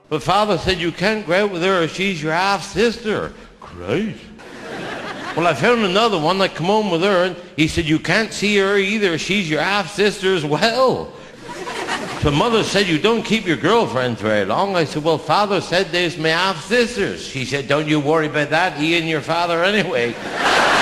But Father said you can't go out with her, she's your half-sister. Christ. Well, I found another one that come home with her, and he said you can't see her either, she's your half-sister as well. So Mother said you don't keep your girlfriends very long. I said, well, Father said there's my half-sisters. She said, don't you worry about that, he and your father anyway.